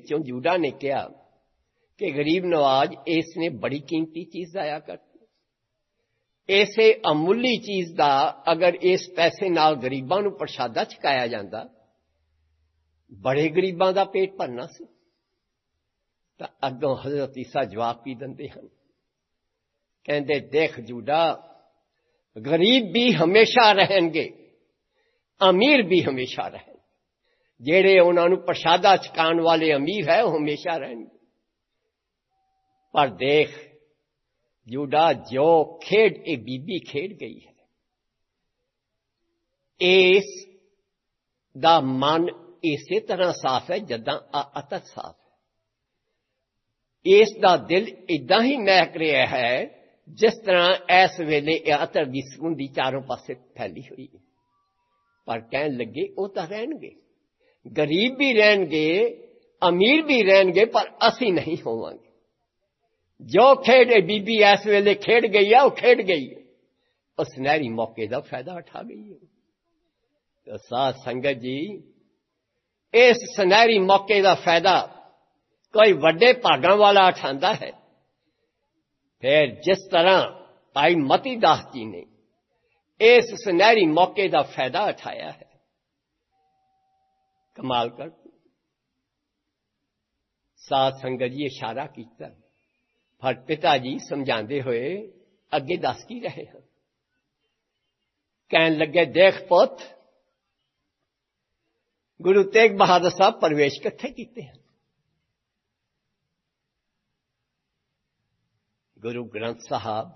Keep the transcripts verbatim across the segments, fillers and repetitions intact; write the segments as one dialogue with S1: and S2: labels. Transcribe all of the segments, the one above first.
S1: विचों जूडा ने कहा कि गरीब नवाज इसने बड़ी कीमती चीज जाया कर, इसे अमुली चीज का अगर इस पैसे नाल गरीबां नूं प्रसादा छकाया जाता बड़े गरीबां दा पेट भरना सी। तां अगों हजरत ईसा जवाब भी दिंदे हन, कहंदे देख जूडा, गरीब भी हमेशा रहणगे, अमीर भी हमेशा रहणगे। जेड़े उन्हां नूं प्रसादा छकाण वाले अमीर है वो हमेशा रहणगे। पर देख जूडा, जो खेड ए बीबी खेड गई है, इस दा मन इसे तरह साफ है जदां आ अतर साफ है। इस दा दिल इदां ही महक रहा है जिस तरह इस वेले अतर की सुगंधी चारों पासे फैली हुई है। पर कहन लगे वो तो रहणगे, गरीब भी रहणगे, अमीर भी रहणगे, पर असी नहीं होवांगे। जो खेड बीबी इस वेले खेड गई है वो खेड गई है, उस सुनहरी मौके का फायदा उठा गई है। तो साध संगत जी, इस सुनहरी मौके का फायदा कोई वड्डे भागां वाला उठांदा है। फिर जिस तरह भाई मती दास जी ने इस सुनहरी मौके का फायदा उठाया है, कमाल कर। साध संगत जी इशारा किया, पर पिता जी समझाते हुए अगे दस की रहे हैं। कहन लगे देख पुत, गुरु तेग बहादुर साहब प्रवेश किथे कीते हैं? गुरु ग्रंथ साहब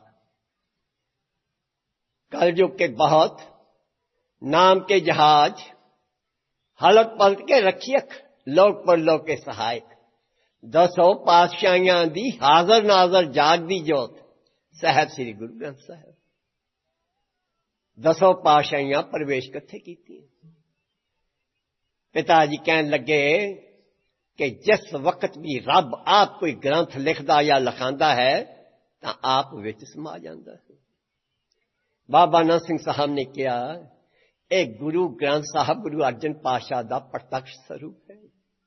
S1: कलयुग के बहुत नाम के जहाज, हलक पलट के रखियक, लोक पर लोक के सहायक, दसों पातशाहियां दी हाजर नाजर जागदी जोत साहब श्री गुरु ग्रंथ साहब। दसों पातशाहियां प्रवेश किथे कीती? पिताजी कहन लगे कि जिस वक्त भी रब आप कोई ग्रंथ लिखदा या लिखांदा है तो आप विच समा जांदा है। बाबा नानक सिंह साहब ने कहा, एक गुरु ग्रंथ साहब गुरु अर्जन पातशाह दा प्रत्यक्ष स्वरूप है।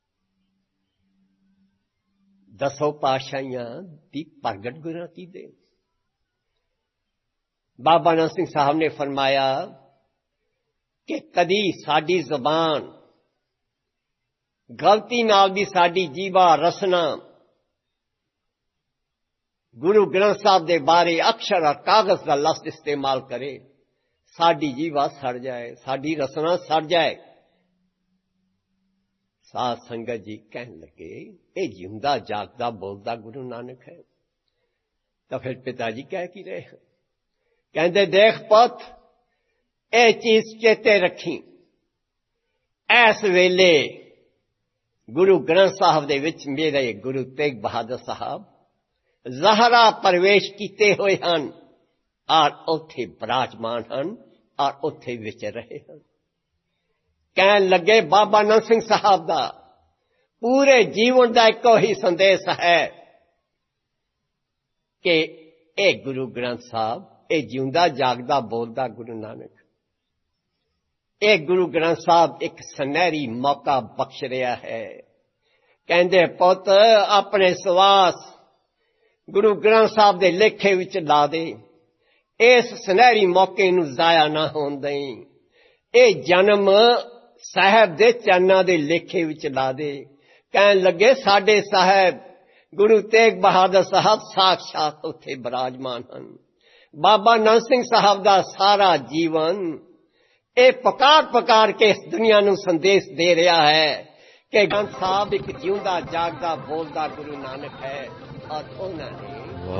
S1: दसों पातशाहियां दी प्रगट गुरमति दे। बाबा नानक सिंह साहब ने फरमाया कि कदी साडी जबान गलती नाल भी साडी जीवा रसना गुरु ग्रंथ साहब दे बारे अक्षर और कागज का लफ्ज इस्तेमाल करे, साडी जीवा सड़ जाए, साडी रसना सड़ जाए। साध संगत जी कहन लगे ये जिंदा जागदा बोलदा गुरु नानक है। तो फिर पिताजी कह की रहे हैं, कहते देख पुत, ए चीज चेते रखी, ऐस वेले गुरु ग्रंथ साहब दे विच मेरे गुरु तेग बहादुर साहब ज़हरा प्रवेश किते हुए हन और उथे विराजमान हन और उथे विच रहे हन। कहन लगे बाबा नानक सिंह साहब दा पूरे जीवन का एको ही संदेश है कि ए गुरु ग्रंथ साहब ए जिंदा जागदा बोलदा गुरु नानक। ए गुरु ग्रंथ साहब एक सुनहरी मौका बख्श रहा है। कहंदे पुत अपने सवास गुरु ग्रंथ साहब दे लेखे विच ला दे, इस सुनहरी मौके नूं जाया ना होण देई। ए जन्म साहब दे चरनां दे लेखे विच ला दे। कहन लगे साडे साहब गुरु तेग बहादुर साहब साक्षात उत्थे विराजमान हन। बाबा नानक सिंह साहब दा सारा जीवन ए पकार पकार के इस दुनिया नूं संदेश दे रहा है कि ग्रंथ साहब एक जिंदा जागदा बोलदा गुरु नानक है और उन्होंने